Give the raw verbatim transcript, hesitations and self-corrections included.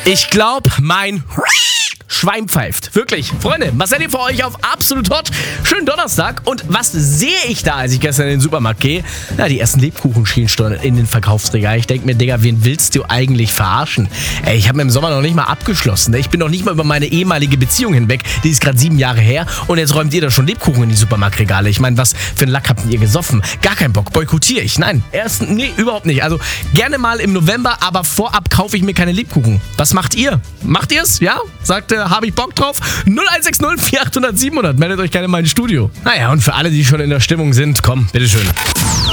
Ich glaube, mein Schwein pfeift. Wirklich. Freunde, was seid ihr für euch auf Absolut Hot? Schönen Donnerstag. Und was sehe ich da, als ich gestern in den Supermarkt gehe? Na, die ersten Lebkuchen schienen schon in den Verkaufsregal. Ich denke mir, Digga, wen willst du eigentlich verarschen? Ey, ich habe mir im Sommer noch nicht mal abgeschlossen. Ich bin noch nicht mal über meine ehemalige Beziehung hinweg. Die ist gerade sieben Jahre her. Und jetzt räumt ihr da schon Lebkuchen in die Supermarktregale. Ich meine, was für einen Lack habt ihr gesoffen? Gar keinen Bock. Boykottiere ich. Nein, ersten, nee, überhaupt nicht. Also gerne mal im November, aber vorab kaufe ich mir keine Lebkuchen. Was macht ihr? Macht ihr's? Ja? Sagt, äh, habe ich Bock drauf? null eins sechs null vier acht null null siebenhundert. Meldet euch gerne mal ins Studio. Naja, und für alle, die schon in der Stimmung sind, komm, bitteschön.